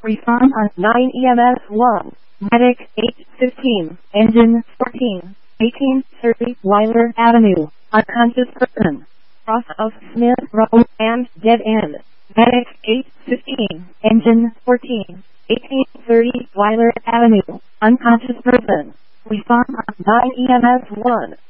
Respond on 9 EMS 1. Medic 815. Engine 14. 1830 Weiler Avenue. Unconscious person. Cross of Smith Road and dead end. Medic 815. Engine 14. 1830 Weiler Avenue. Unconscious person. Respond on 9 EMS 1.